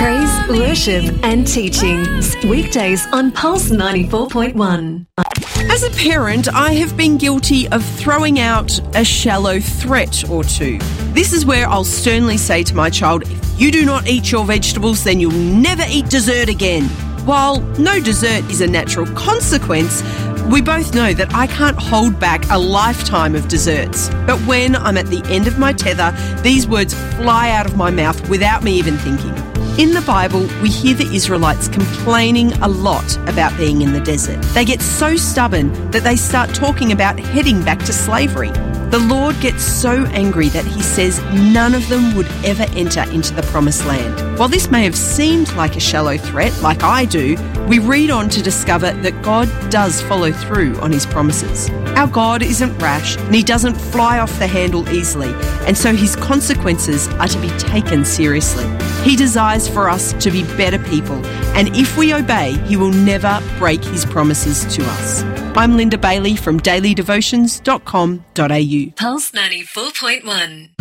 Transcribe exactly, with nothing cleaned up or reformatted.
Praise, worship and teachings. Weekdays on Pulse ninety-four point one. As a parent, I have been guilty of throwing out a shallow threat or two. This is where I'll sternly say to my child, if you do not eat your vegetables, then you'll never eat dessert again. While no dessert is a natural consequence, we both know that I can't hold back a lifetime of desserts. But when I'm at the end of my tether, these words fly out of my mouth without me even thinking. In the Bible, we hear the Israelites complaining a lot about being in the desert. They get so stubborn that they start talking about heading back to slavery. The Lord gets so angry that he says none of them would ever enter into the promised land. While this may have seemed like a shallow threat, like I do, we read on to discover that God does follow through on his promises. Our God isn't rash and he doesn't fly off the handle easily, and so his consequences are to be taken seriously. He desires for us to be better people, and if we obey, he will never break his promises to us. I'm Linda Bailey from daily devotions dot com dot a u. Pulse ninety-four point one.